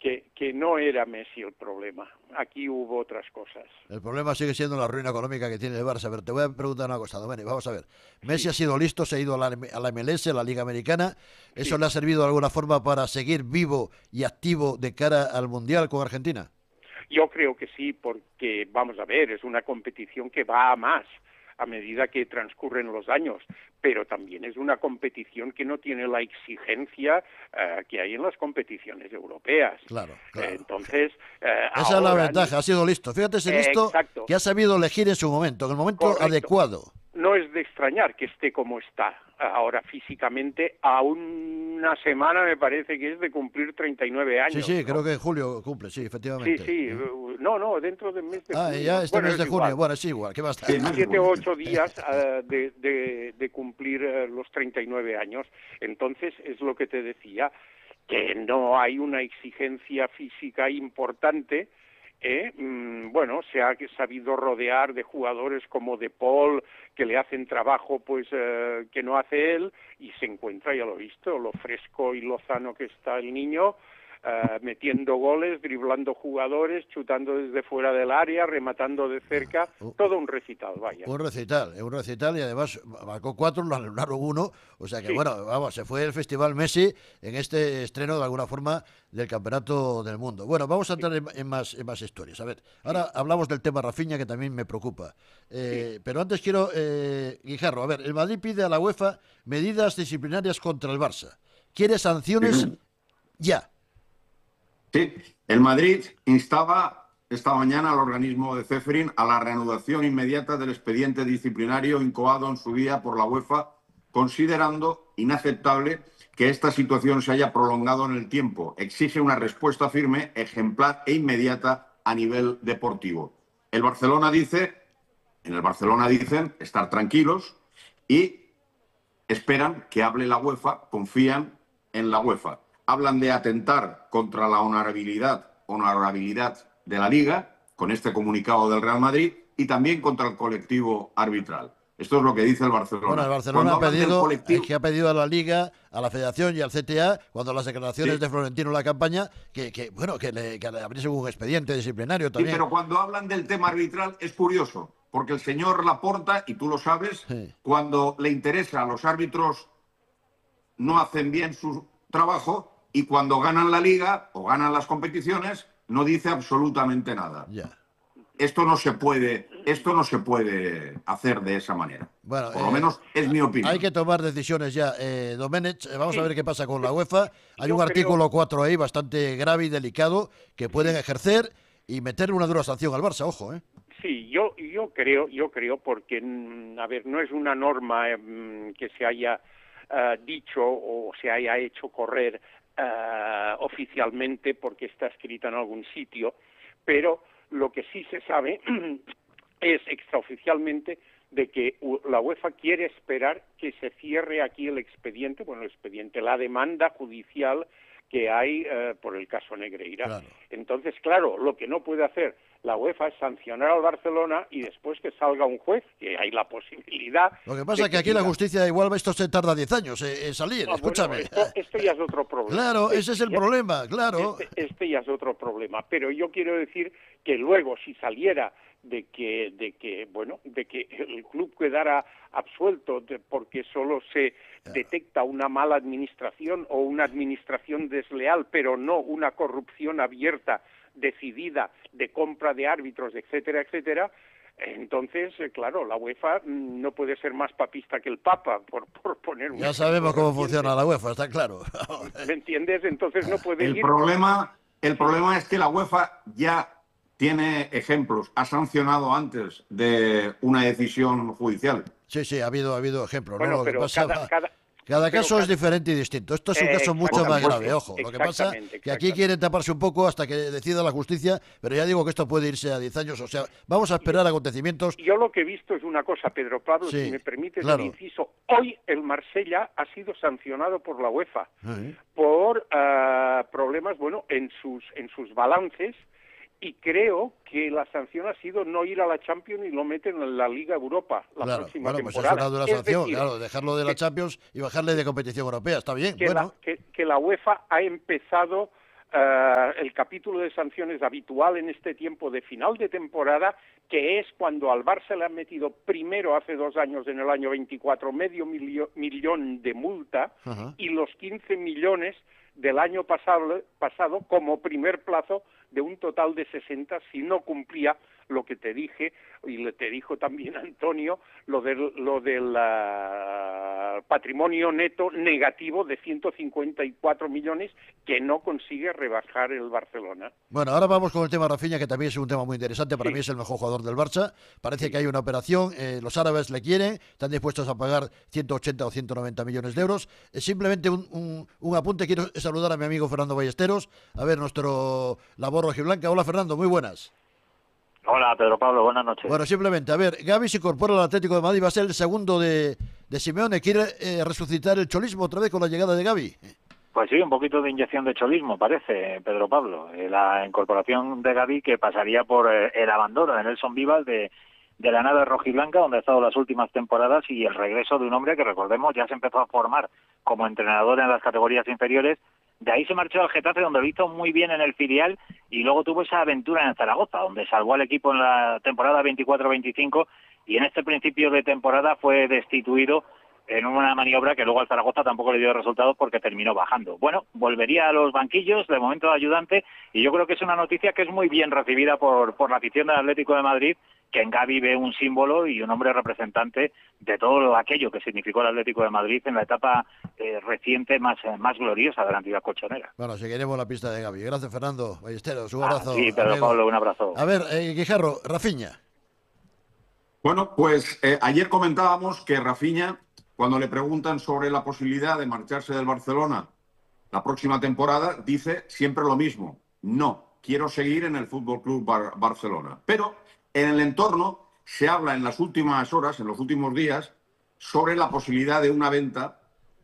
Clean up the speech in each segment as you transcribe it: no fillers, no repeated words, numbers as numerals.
que no era Messi el problema. Aquí hubo otras cosas. El problema sigue siendo la ruina económica que tiene el Barça. Pero te voy a preguntar una cosa, Domènech, vamos a ver. Messi Sí, ha sido listo, se ha ido a la MLS, a la Liga Americana. ¿Eso sí. le ha servido de alguna forma para seguir vivo y activo de cara al Mundial con Argentina? Yo creo que sí, porque, vamos a ver, es una competición que va a más a medida que transcurren los años, pero también es una competición que no tiene la exigencia que hay en las competiciones europeas. Claro, claro. Entonces, esa ahora, es la ventaja, ha sido listo. Fíjate, ese listo exacto, que ha sabido elegir en su momento, en el momento correcto. adecuado. No es de extrañar que esté como está ahora físicamente, a una semana me parece que es de cumplir 39 años. Sí, ¿no? creo que en julio cumple, sí, efectivamente. Sí, no, dentro del mes de junio. Ya este Bueno, mes de es junio, igual. bueno, es igual, ¿qué va a estar? Sí, no es 7 o igual. 8 días de cumplir los 39 años. Entonces, es lo que te decía, que no hay una exigencia física importante. Bueno, se ha sabido rodear de jugadores como De Paul, que le hacen trabajo pues que no hace él, y se encuentra, ya lo he visto, lo fresco y lozano que está el niño, metiendo goles, driblando jugadores, chutando desde fuera del área, rematando de cerca, todo un recital, vaya. Un recital y además marcó 4, lo anularon 1, o sea que Sí. bueno, vamos, se fue el Festival Messi en este estreno de alguna forma del Campeonato del Mundo. Bueno, vamos a entrar en más historias. A ver, ahora hablamos del tema Rafinha, que también me preocupa. Pero antes quiero, Guijarro, a ver, el Madrid pide a la UEFA medidas disciplinarias contra el Barça. Quiere sanciones ya. Sí, el Madrid instaba esta mañana al organismo de Ceferin a la reanudación inmediata del expediente disciplinario incoado en su día por la UEFA, considerando inaceptable que esta situación se haya prolongado en el tiempo. Exige una respuesta firme, ejemplar e inmediata a nivel deportivo. En el Barcelona dicen estar tranquilos y esperan que hable la UEFA, confían en la UEFA. Hablan de atentar contra la honorabilidad de la Liga, con este comunicado del Real Madrid, y también contra el colectivo arbitral. Esto es lo que dice el Barcelona. Bueno, el Barcelona ha pedido a la Liga, a la Federación y al CTA, cuando las declaraciones de Florentino en la campaña, que le abriese un expediente disciplinario también. Sí, pero cuando hablan del tema arbitral es curioso, porque el señor Laporta, y tú lo sabes, cuando le interesa a los árbitros no hacen bien su trabajo, y cuando ganan la Liga o ganan las competiciones no dice absolutamente nada. Esto no se puede hacer de esa manera. Bueno, por lo menos es mi opinión. Hay que tomar decisiones ya. Domènech, vamos a ver qué pasa con la UEFA. Hay un artículo 4 ahí bastante grave y delicado que pueden ejercer y meter una dura sanción al Barça, ojo, ¿eh? Sí, yo creo porque, a ver, no es una norma que se haya dicho o se haya hecho correr oficialmente porque está escrita en algún sitio, pero lo que sí se sabe es extraoficialmente de que la UEFA quiere esperar que se cierre aquí el expediente, la demanda judicial que hay por el caso Negreira. Claro. Entonces, claro, lo que no puede hacer la UEFA es sancionar al Barcelona y después que salga un juez, que hay la posibilidad... Lo que pasa es que aquí la justicia igual esto se tarda 10 años en salir, escúchame. Bueno, esto ya es otro problema. Claro, ese es el problema, claro. Este ya es otro problema, pero yo quiero decir que luego si saliera de que el club quedara absuelto porque solo se detecta una mala administración o una administración desleal, pero no una corrupción abierta, decidida, de compra de árbitros, etcétera, etcétera, entonces, claro, la UEFA no puede ser más papista que el Papa, por poner un... Ya sabemos cómo funciona la UEFA, está claro. ¿Me entiendes? Entonces no puede ir... El problema es que la UEFA ya tiene ejemplos, ha sancionado antes de una decisión judicial. Sí, ha habido ejemplos. Bueno, ¿no? pero cada caso es diferente y distinto. Esto es un caso mucho más grave, ojo. Lo que pasa es que aquí quieren taparse un poco hasta que decida la justicia, pero ya digo que esto puede irse a 10 años. O sea, vamos a esperar acontecimientos. Yo lo que he visto es una cosa, Pedro Pablo, si me permites el inciso. Hoy el Marsella ha sido sancionado por la UEFA por problemas, en sus balances. Y creo que la sanción ha sido no ir a la Champions y lo meten en la Liga Europa la próxima temporada. Pues es una dura sanción, dejarlo de la Champions y bajarle de competición europea, está bien. Que la UEFA ha empezado el capítulo de sanciones habitual en este tiempo de final de temporada, que es cuando al Barça le han metido primero hace 2 años, en el año 24, medio millón de multa, y los 15 millones del año pasado como primer plazo de un total de 60 si no cumplía lo que te dije, y te dijo también Antonio, lo del patrimonio neto negativo de 154 millones que no consigue rebajar el Barcelona. Bueno, ahora vamos con el tema Rafinha, que también es un tema muy interesante. Para mí es el mejor jugador del Barça. Parece que hay una operación, los árabes le quieren, están dispuestos a pagar 180 o 190 millones de euros. Simplemente un apunte, quiero saludar a mi amigo Fernando Ballesteros, a ver nuestro labor rojiblanca. Hola Fernando, muy buenas. Hola, Pedro Pablo, buenas noches. Bueno, simplemente, a ver, Gavi se incorpora al Atlético de Madrid, va a ser el segundo de Simeone. ¿Quiere resucitar el cholismo otra vez con la llegada de Gavi? Pues sí, un poquito de inyección de cholismo, parece, Pedro Pablo. La incorporación de Gavi, que pasaría por el abandono de Nelson Vivas de la nave rojiblanca, donde ha estado las últimas temporadas, y el regreso de un hombre que, recordemos, ya se empezó a formar como entrenador en las categorías inferiores. De ahí se marchó al Getafe, donde lo hizo muy bien en el filial, y luego tuvo esa aventura en Zaragoza, donde salvó al equipo en la temporada 24-25, y en este principio de temporada fue destituido en una maniobra que luego al Zaragoza tampoco le dio resultados porque terminó bajando. Bueno, volvería a los banquillos, de momento de ayudante, y yo creo que es una noticia que es muy bien recibida por la afición del Atlético de Madrid, que en Gavi ve un símbolo y un hombre representante de todo aquello que significó el Atlético de Madrid en la etapa reciente más gloriosa de la antigua colchonera. Bueno, seguiremos la pista de Gavi. Gracias, Fernando Ballesteros. Un abrazo. Sí, Pedro amigo. Pablo, un abrazo. A ver, Guijarro, Rafinha. Bueno, pues ayer comentábamos que Rafinha, cuando le preguntan sobre la posibilidad de marcharse del Barcelona la próxima temporada, dice siempre lo mismo: no, quiero seguir en el Fútbol Club Barcelona. Pero en el entorno se habla en las últimas horas, en los últimos días, sobre la posibilidad de una venta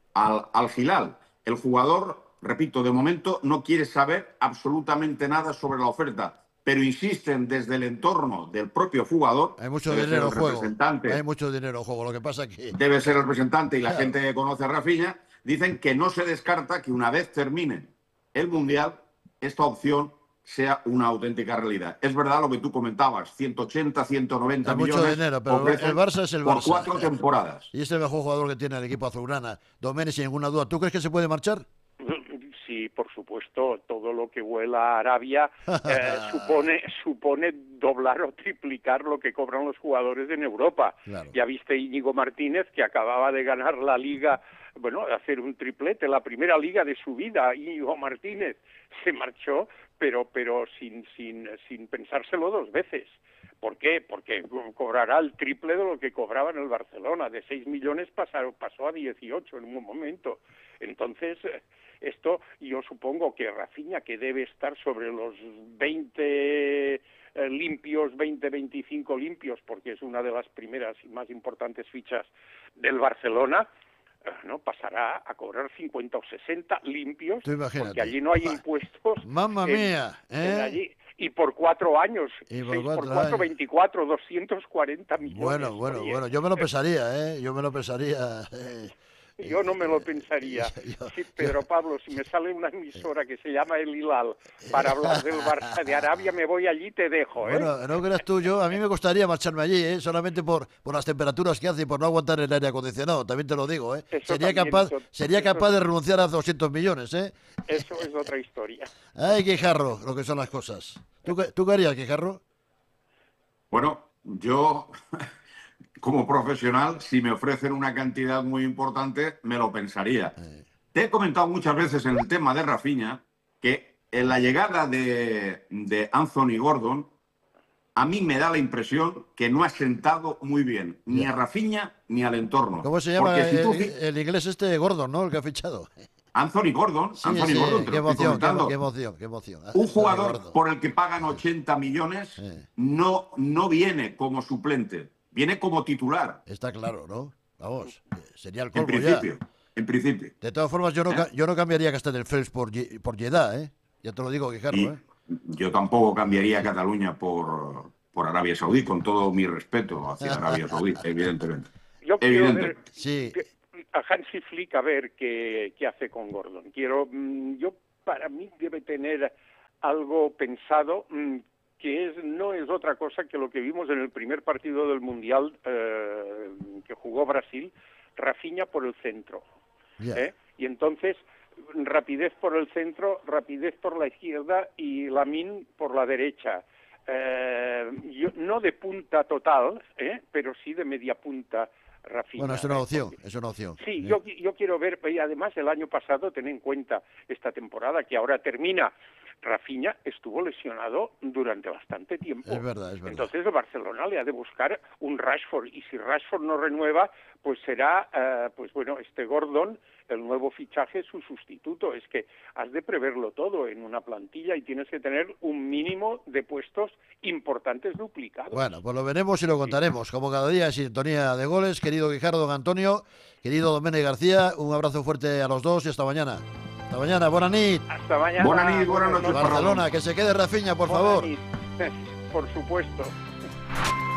al Hilal. El jugador, repito, de momento no quiere saber absolutamente nada sobre la oferta, pero insisten desde el entorno del propio jugador. Hay mucho dinero en juego. Hay mucho dinero en juego. Lo que pasa es que debe ser el representante y la claro. gente que conoce a Rafinha, dicen que no se descarta que una vez termine el Mundial, esta opción sea una auténtica realidad. Es verdad lo que tú comentabas, 180, 190 millones. Mucho dinero, pero el Barça es el por Barça. 4 temporadas. Y es el mejor jugador que tiene el equipo azulgrana. Domenech, sin ninguna duda. ¿Tú crees que se puede marchar? Sí, por supuesto, todo lo que huela a Arabia supone doblar o triplicar lo que cobran los jugadores en Europa. Claro. Ya viste Íñigo Martínez, que acababa de ganar la Liga, bueno, hacer un triplete, la primera Liga de su vida. Íñigo Martínez se marchó, pero sin pensárselo 2 veces. ¿Por qué? Porque cobrará el triple de lo que cobraba en el Barcelona. De 6 millones pasó a 18 en un momento. Entonces, esto yo supongo que Rafinha, que debe estar sobre los 20 limpios, 20-25 limpios, porque es una de las primeras y más importantes fichas del Barcelona, no pasará a cobrar 50 o 60 limpios, porque allí no hay impuestos. ¡Mamma mía! Allí, y por 4 años, y 6 por 4, 24, 240 millones. Bueno, yo me lo pensaría, Yo me lo pensaría. Yo no me lo pensaría. Sí, Pedro Pablo, si me sale una emisora que se llama El Hilal para hablar del Barça de Arabia, me voy allí y te dejo, Bueno, no creas tú, a mí me gustaría marcharme allí, solamente por las temperaturas que hace y por no aguantar el aire acondicionado, también te lo digo, Sería capaz de renunciar a 200 millones, Eso es otra historia. Ay, Guijarro, lo que son las cosas. ¿Tú qué harías, Guijarro? Bueno, yo... Como profesional, si me ofrecen una cantidad muy importante, me lo pensaría. Te he comentado muchas veces en el tema de Rafinha que en la llegada de Anthony Gordon, a mí me da la impresión que no ha sentado muy bien ni a Rafinha ni al entorno. ¿Cómo se llama el inglés Gordon, ¿no? El que ha fichado. Anthony Gordon. Sí, Anthony Gordon, te qué lo estoy comentando. Qué emoción. Un jugador por el que pagan 80 millones no viene como suplente. Viene como titular. Está claro, ¿no? Vamos, sería el colmo En principio. De todas formas, yo no cambiaría Castelldefels por Jeddah, Ya te lo digo, Guijarro, Yo tampoco cambiaría Cataluña por Arabia Saudí, con todo mi respeto hacia Arabia Saudí, evidentemente. Yo quiero ver sí. a Hansi Flick a ver qué hace con Gordon. Para mí debe tener algo pensado, que no es otra cosa que lo que vimos en el primer partido del Mundial que jugó Brasil, Rafinha por el centro. Y entonces, rapidez por el centro, rapidez por la izquierda y Lamine por la derecha. No de punta total, pero sí de media punta Rafinha. Bueno, es una opción, es una opción. Sí, yo quiero ver, y además el año pasado, ten en cuenta esta temporada que ahora termina, Rafinha estuvo lesionado durante bastante tiempo. Es verdad, es verdad. Entonces el Barcelona le ha de buscar un Rashford, y si Rashford no renueva, pues será, este Gordon, el nuevo fichaje, su sustituto. Es que has de preverlo todo en una plantilla y tienes que tener un mínimo de puestos importantes duplicados. Bueno, pues lo veremos y lo contaremos, como cada día en sintonía de goles. Querido Guijardo, don Antonio, querido Domenech García, un abrazo fuerte a los dos y hasta mañana. Hasta mañana, buena nit. Hasta mañana. Buenas noches. Barcelona, que se quede Rafinha, por favor. Por supuesto.